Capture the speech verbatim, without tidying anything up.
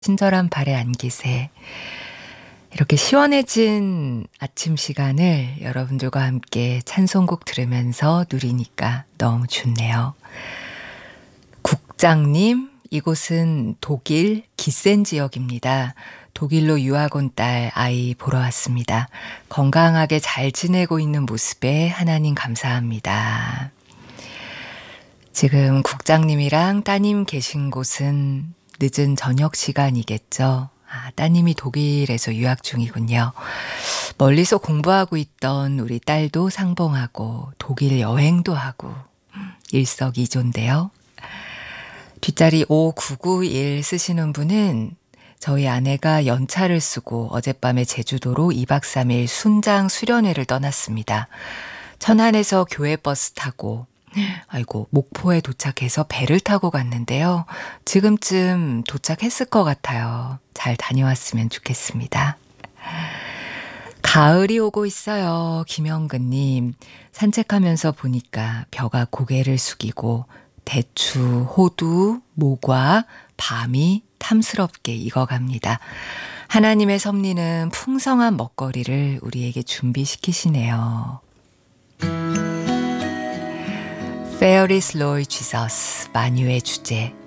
친절한 발에 안기세. 이렇게 시원해진 아침 시간을 여러분들과 함께 찬송곡 들으면서 누리니까 너무 좋네요. 국장님, 이곳은 독일 기센 지역입니다. 독일로 유학 온 딸 아이 보러 왔습니다. 건강하게 잘 지내고 있는 모습에 하나님 감사합니다. 지금 국장님이랑 따님 계신 곳은 늦은 저녁 시간이겠죠. 아, 따님이 독일에서 유학 중이군요. 멀리서 공부하고 있던 우리 딸도 상봉하고 독일 여행도 하고 일석이조인데요. 뒷자리 오구구일 쓰시는 분은 저희 아내가 연차를 쓰고 어젯밤에 제주도로 이박 삼일 순장 수련회를 떠났습니다. 천안에서 교회 버스 타고 아이고 목포에 도착해서 배를 타고 갔는데요. 지금쯤 도착했을 것 같아요. 잘 다녀왔으면 좋겠습니다. 가을이 오고 있어요. 김영근님. 산책하면서 보니까 벼가 고개를 숙이고 대추, 호두, 모과, 밤이 탐스럽게 익어갑니다. 하나님의 섭리는 풍성한 먹거리를 우리에게 준비시키시네요. Fair is Lord Jesus, 만유의 주제.